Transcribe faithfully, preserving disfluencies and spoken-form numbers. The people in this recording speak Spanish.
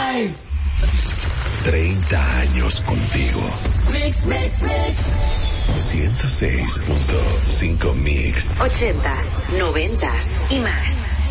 Live. treinta años contigo. Mix, mix, mix. ciento seis punto cinco Mix. Ochentas, noventas y más.